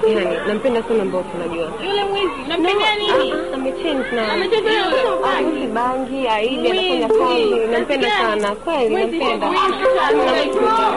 Yani nampenda sana Mbosso unajua. Yule mwizi, unampenda nini? Amechange na. Amecheza yule bangi, aidi anafanya kazi, nampenda sana. Kweli nampenda.